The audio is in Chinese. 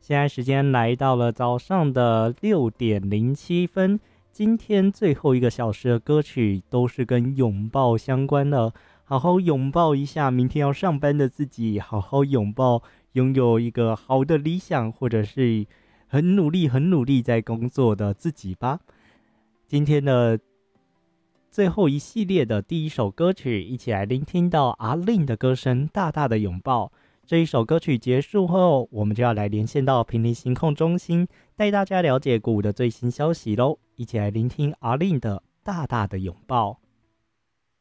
现在时间来到了早上的6:07，今天最后一个小时的歌曲都是跟拥抱相关的，好好拥抱一下明天要上班的自己，好好拥抱拥有一个好的理想，或者是很努力、很努力在工作的自己吧。今天的最后一系列的第一首歌曲，一起来聆听到阿令的歌声《大大的拥抱》。这一首歌曲结束后，我们就要来连线到平林行控中心，带大家了解鼓舞的最新消息喽！一起来聆听阿令的《大大的拥抱》。